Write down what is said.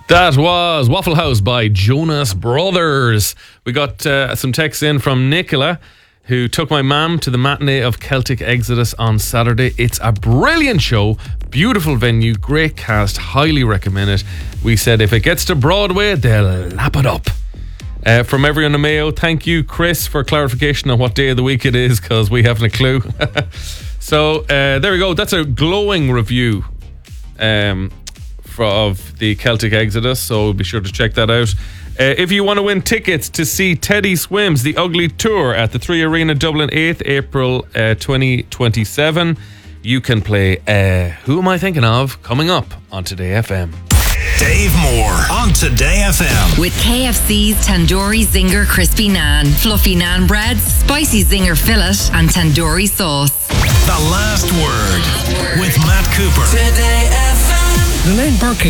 That was Waffle House by Jonas Brothers. We got some texts in from Nicola, who took my mum to the matinee of Celtic Exodus on Saturday. It's a brilliant show, beautiful venue, great cast, highly recommend it. We said if it gets to Broadway, they'll lap it up. From everyone in Mayo, thank you, Chris, for clarification on what day of the week it is, because we haven't a clue. So there we go. That's a glowing review of the Celtic Exodus, so be sure to check that out. If you want to win tickets to see Teddy Swims The Ugly Tour at the 3 Arena Dublin 8th April 2027, you can play Who Am I Thinking Of? Coming up on Today FM. Dave Moore on Today FM. With KFC's Tandoori Zinger Crispy Naan, Fluffy Naan Breads, Spicy Zinger Fillet and Tandoori Sauce. The Last Word with Matt Cooper. Today FM. Elaine Burke